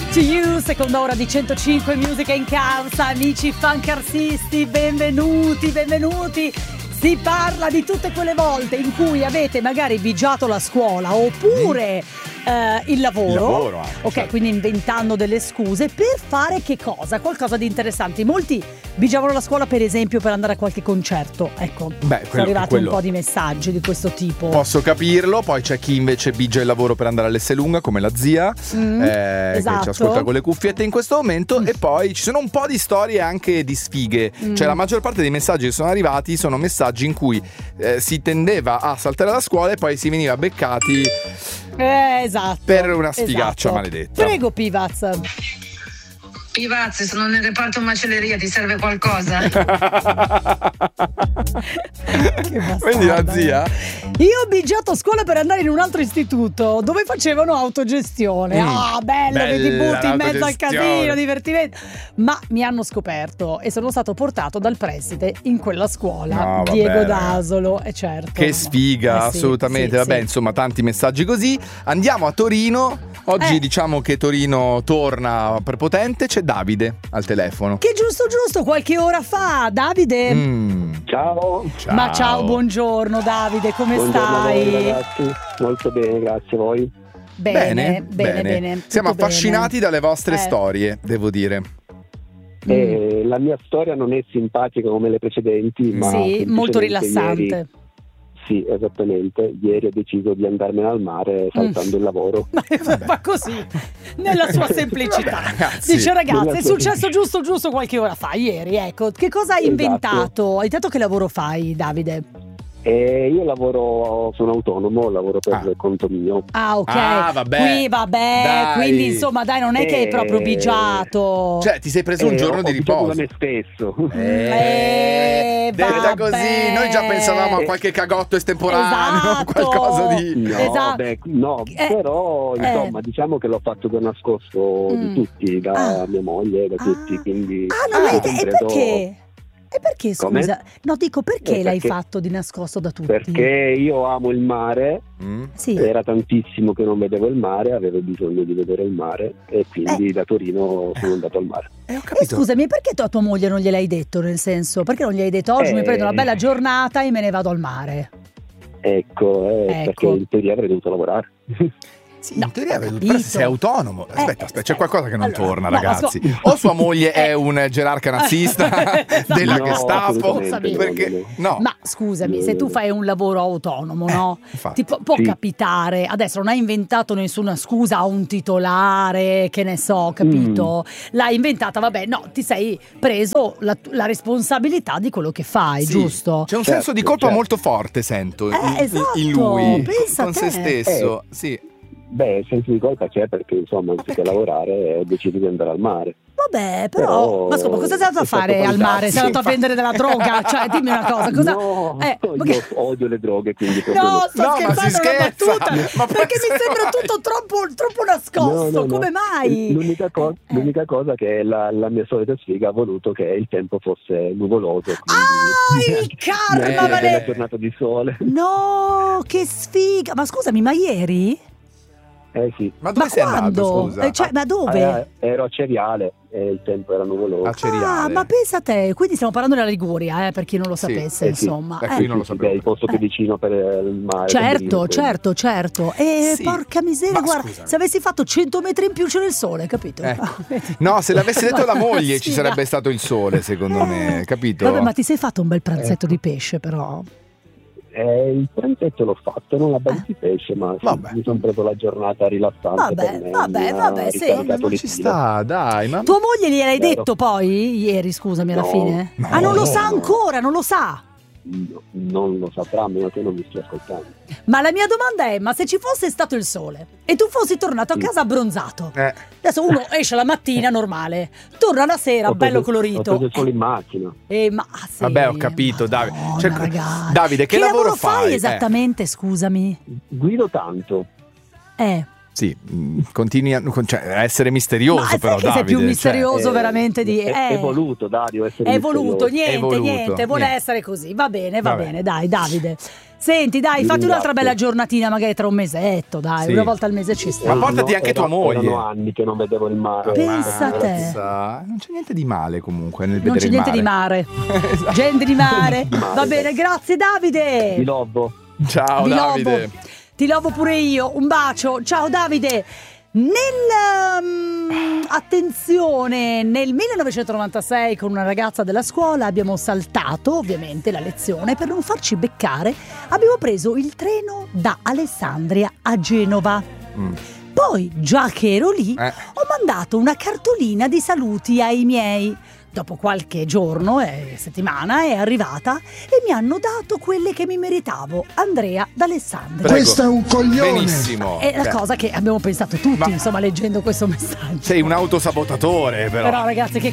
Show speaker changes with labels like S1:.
S1: To You, seconda ora di 105 Musica in Causa. Amici funkarsisti, benvenuti. Si parla di tutte quelle volte in cui avete magari bigiato la scuola oppure il lavoro
S2: anche,
S1: ok,
S2: certo.
S1: Quindi inventando delle scuse per fare che cosa? Qualcosa di interessante. Molti bigiavano la scuola per esempio per andare a qualche concerto. Ecco, sono arrivati un po' di messaggi di questo tipo.
S2: Posso capirlo. Poi c'è chi invece bigia il lavoro per andare all'Esselunga, come la zia,
S1: esatto,
S2: che ci ascolta con le cuffiette in questo momento. E poi ci sono un po' di storie anche di sfighe. Cioè la maggior parte dei messaggi che sono arrivati sono messaggi in cui si tendeva a saltare la scuola e poi si veniva beccati
S1: esatto,
S2: per una sfigaccia maledetta.
S1: Prego Pivaz.
S3: Pivaz, sono nel reparto macelleria, ti serve qualcosa?
S2: Quindi la zia?
S1: Io ho bigiato a scuola per andare in un altro istituto dove facevano autogestione. Bello che ti butti in mezzo al casino, divertimento. Ma mi hanno scoperto e sono stato portato dal preside in quella scuola, Diego D'Asolo, e certo.
S2: Che sfiga, assolutamente. Vabbè, insomma, tanti messaggi così. Andiamo a Torino. Oggi diciamo che Torino torna prepotente. C'è Davide al telefono.
S1: Che giusto, qualche ora fa. Davide.
S4: Ciao.
S1: Ma ciao, buongiorno Davide, come stai?
S4: Buongiorno ragazzi, molto bene, grazie. Voi?
S1: Bene.
S2: Siamo
S1: tutto
S2: affascinati
S1: bene.
S2: dalle vostre storie, devo dire.
S4: La mia storia non è simpatica come le precedenti, ma
S1: sì, molto rilassante.
S4: Ieri, sì, esattamente. Ieri ho deciso di andarmene al mare saltando il lavoro.
S1: Ma così, nella sua semplicità.
S2: Ragazzi.
S1: Dice ragazzi, è successo giusto qualche ora fa, ieri, ecco. Che cosa hai inventato? Hai detto che lavoro fai, Davide?
S4: Io sono autonomo, lavoro per conto mio.
S1: Ok.
S2: Vabbè.
S1: Dai. Quindi insomma dai, non è che hai proprio bigiato.
S2: Cioè ti sei preso un giorno di riposo
S4: da me stesso.
S2: Detta così, noi già pensavamo a qualche cagotto estemporaneo, qualcosa di...
S4: Però insomma diciamo che l'ho fatto per nascosto di tutti, da mia moglie, da tutti, quindi...
S1: perché? E perché, scusa?
S4: Come?
S1: No, dico, perché l'hai fatto di nascosto da tutti?
S4: Perché io amo il mare.
S1: Sì.
S4: Era tantissimo che non vedevo il mare, avevo bisogno di vedere il mare e quindi da Torino sono andato al mare.
S2: Ho capito.
S1: Scusami, perché tu a tua moglie non gliel'hai detto, nel senso? Perché non gli hai detto oggi mi prendo una bella giornata e me ne vado al mare?
S4: Ecco. Perché in teoria avrei dovuto lavorare.
S2: Sì, in teoria però se sei autonomo. Aspetta, c'è qualcosa che non torna, ragazzi. O sua moglie è un gerarca nazista della Gestapo. Perché no.
S1: Ma scusami, se tu fai un lavoro autonomo, no? Ti può capitare. Adesso non hai inventato nessuna scusa a un titolare, che ne so, capito? L'hai inventata, vabbè, no, ti sei preso la responsabilità di quello che fai, giusto?
S2: C'è un senso di colpa molto forte, sento, in lui, con se stesso. Sì.
S4: Beh, senso di colpa c'è perché insomma anziché lavorare ho deciso di andare al mare.
S1: Vabbè, però ma scusa, cosa sei andato a fare al mare? Sei andato a vendere della droga? Cioè, dimmi una cosa, cosa...
S4: No, io odio le droghe, quindi
S1: no, sto scherzando, una battuta,
S2: ma
S1: perché mi sembra tutto troppo nascosto.
S4: No.
S1: Come mai?
S4: L'unica cosa che la mia solita sfiga ha voluto che il tempo fosse nuvoloso.
S1: Il karma,
S4: una giornata di sole.
S1: No, che sfiga! Ma scusami, ma ieri?
S4: Sì.
S2: Ma dove sei andato, scusa?
S1: Ma dove?
S4: Ero a Ceriale e il tempo era nuvoloso.
S2: A Ceriale.
S1: Ma pensa a te, quindi stiamo parlando della Liguria, per chi non lo sapesse, insomma.
S4: Io non lo sapevo. È il posto più vicino per il mare.
S1: Certo. E porca miseria, guarda, scusa, se avessi fatto 100 metri in più c'era il sole, capito?
S2: No, se l'avessi detto la moglie ci sarebbe stato il sole, secondo me, capito?
S1: Vabbè, ma ti sei fatto un bel pranzetto di pesce, però.
S4: Il pranzetto l'ho fatto, non a base di pesce, ma mi sono preso la giornata rilassante.
S1: Vabbè, sì.
S2: Non ci sta, dai. Ma...
S1: Tua moglie gliel'hai detto poi ieri, scusami, alla fine?
S2: No,
S1: non lo sa ancora, non lo sa.
S4: Non lo saprà, a meno che non mi stia ascoltando.
S1: Ma la mia domanda è: ma se ci fosse stato il sole e tu fossi tornato a casa abbronzato, adesso uno esce la mattina normale, torna la sera bello colorito,
S4: ho preso solo in macchina.
S2: Vabbè, ho capito, Davide. Davide, che
S1: lavoro
S2: fai
S1: esattamente? Scusami.
S4: Guido tanto.
S2: Sì, continui a essere misterioso, però
S1: che
S2: Davide,
S1: sei più misterioso veramente di
S4: è voluto, Dario, essere
S1: voluto,
S4: misterioso.
S1: niente, vuole essere così. Va bene, dai, Davide. Senti, dai, fatti un'altra bella giornatina, magari tra un mesetto, dai,
S2: sì.
S1: Una volta al mese ci sta.
S2: Ma portati anche tua moglie.
S4: Erano anni che non vedevo il mare.
S1: Pensa a te.
S2: Non c'è niente di male comunque nel
S1: Non
S2: vedere
S1: c'è niente di mare.
S2: Esatto.
S1: Gente di mare. Va bene, grazie Davide.
S4: Di lobo.
S2: Ciao Davide.
S1: Ti lovo pure io. Un bacio. Ciao Davide. Attenzione, nel 1996 con una ragazza della scuola abbiamo saltato ovviamente la lezione per non farci beccare. Abbiamo preso il treno da Alessandria a Genova. Poi, già che ero lì, ho mandato una cartolina di saluti ai miei. Dopo qualche giorno, settimana, è arrivata e mi hanno dato quelle che mi meritavo. Andrea d'Alessandria.
S5: Questo è un coglione.
S2: Benissimo.
S1: È la cosa che abbiamo pensato tutti, insomma, leggendo questo messaggio.
S2: Sei un autosabotatore, però.
S1: Però ragazzi, che